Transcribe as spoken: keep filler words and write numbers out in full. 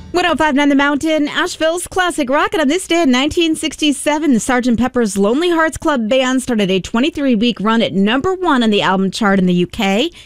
one oh five point nine The Mountain, Asheville's classic rock. And on this day in nineteen sixty-seven, the Sergeant Pepper's Lonely Hearts Club Band started a twenty-three week run at number one on the album chart in the U K.